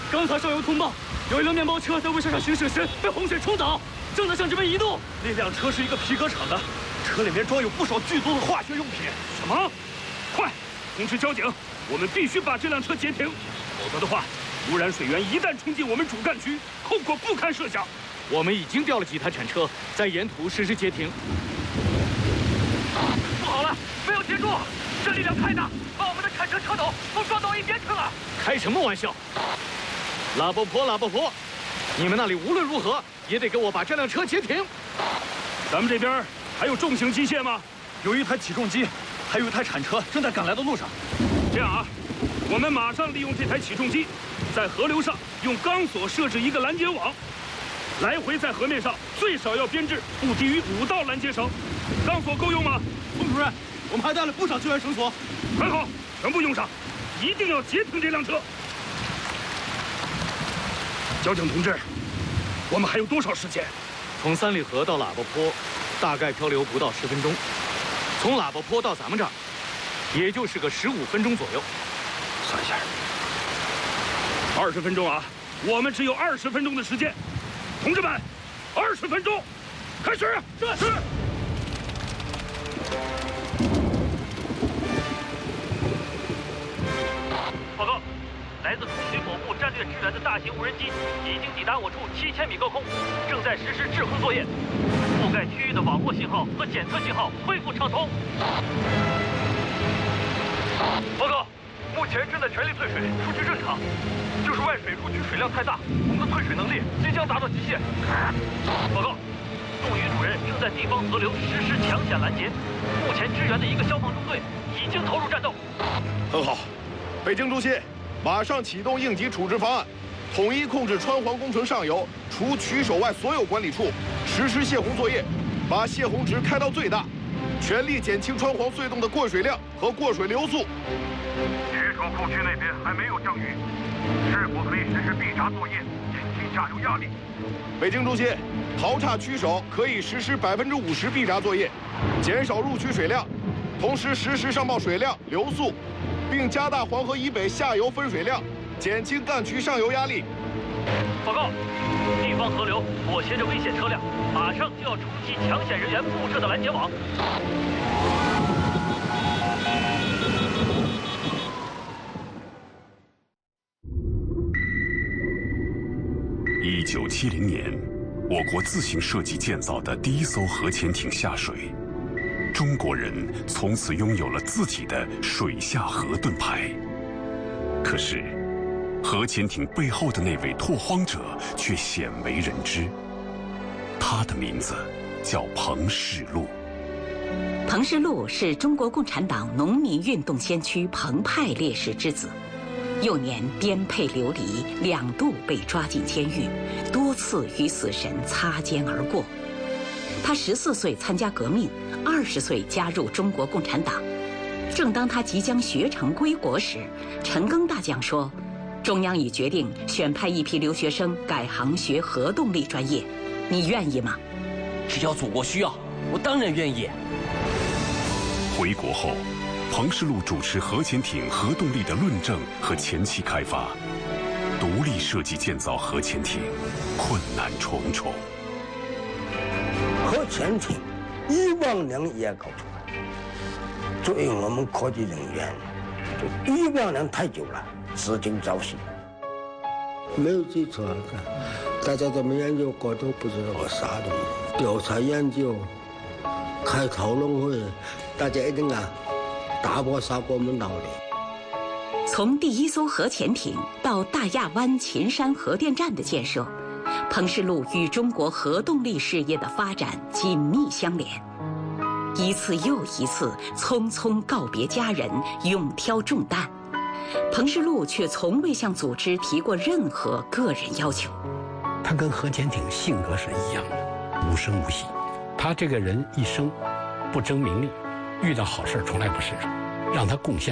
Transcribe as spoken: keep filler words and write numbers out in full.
刚才上游通报，有一辆面包车在渭山上行驶时被洪水冲倒，正在向这边移动。 那辆车是一个皮革厂的，车里面装有不少剧毒的化学用品。 什么？快，通知交警，我们必须把这辆车截停，否则的话，污染水源一旦冲进我们主干区，后果不堪设想。 我们已经调了几台铲车，在沿途实施截停。 不好了，没有截住，这力量太大，把我们的铲车车斗都撞到一边去了。 开什么玩笑！拉波婆，拉波婆，你们那里无论如何也得给我把这辆车截停。 咱们这边还有重型机械吗？ 有一台起重机，还有一台铲车正在赶来的路上。 这样啊，我们马上利用这台起重机，在河流上用钢索设置一个拦截网，来回在河面上最少要编制不低于五道拦截绳。钢索够用吗？ 冯主任，我们还带了不少救援绳索。 很好，全部用上，一定要截停这辆车。交警同志，我们还有多少时间？ 从三里河到喇叭坡，大概漂流不到十分钟；从喇叭坡到咱们这儿，也就是个十五分钟左右。 算一下，二十分钟啊！我们只有二十分钟的时间，同志们，二十分钟，开始！是是。 报告，来自空军某部战略支援的大型无人机已经抵达我处七千米高空，正在实施制空作业，覆盖区域的网络信号和检测信号恢复畅通。报告，目前正在全力退水，数据正常，就是外水入区水量太大，我们的退水能力即将达到极限。报告，冻鱼主任正在地方河流实施抢险拦截，目前支援的一个消防中队已经投入战斗。 很好，北京中心，马上启动应急处置方案，统一控制川黄工程上游除渠首外所有管理处，实施泄洪作业，把泄洪值开到最大，全力减轻川黄隧洞的过水量和过水流速。 渠首库区那边还没有降雨，是否可以实施闭闸作业，减轻下游压力？ 北京中心，淘岔渠首可以实施百分之五十闭闸作业，减少入渠水量，同时实时上报水量、流速，并加大黄河以北下游分水量，减轻干渠上游压力。 报告，地方河流裹挟着危险车辆，马上就要冲击抢险人员布设的拦截网。 一九七零年，我国自行设计建造的第一艘核潜艇下水，中国人从此拥有了自己的水下核盾牌。可是，核潜艇背后的那位拓荒者却鲜为人知，他的名字叫彭世禄。 彭世禄是中国共产党农民运动先驱彭派烈士之子。幼年颠沛流离，两度被抓进监狱，多次与死神擦肩而过。他十四岁参加革命，二十岁加入中国共产党。正当他即将学成归国时，陈赓大将说：“中央已决定选派一批留学生改行学核动力专业，你愿意吗？” 只要祖国需要，我当然愿意。 回国后，彭世禄主持核潜艇核动力的论证和前期开发，独立设计建造核潜艇，困难重重。 核潜艇一万年也搞出来，作为我们科技人员，就一万年太久了，至今朝夕。没有基础，大家怎么研究过都不知道我啥东西。调查研究，开讨论会，大家一定啊。打破砂锅问到底。 从第一艘核潜艇到大亚湾秦山核电站的建设，彭世禄与中国核动力事业的发展紧密相连。一次又一次匆匆告别家人，勇挑重担，彭世禄却从未向组织提过任何个人要求。 他跟核潜艇性格是一样的，无声无息。他这个人一生不争名利，遇到好事从来不示弱，让他贡献